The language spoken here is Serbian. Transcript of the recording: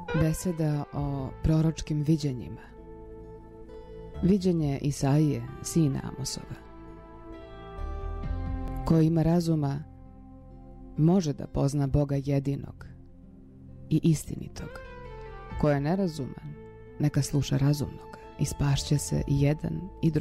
Beseda o proročkim viđenjima. Viđenje Isaije, sina Amosova. Ko ima razuma, može da pozna Boga jedinog i istinitog. Ko je nerazuman, neka sluša razumnog i spašće se i jedan i drugi.